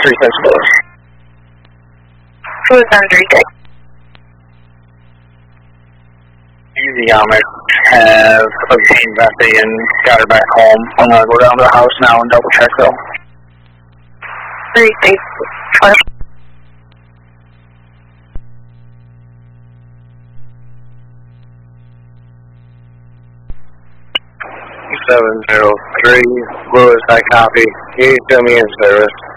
36 Lewis. Lewis on 36. Easy, Amish. Have seen Bessie and got her back home. I'm gonna go down to the house now and double check though. 36. 703 Lewis, I copy. You need to me in service.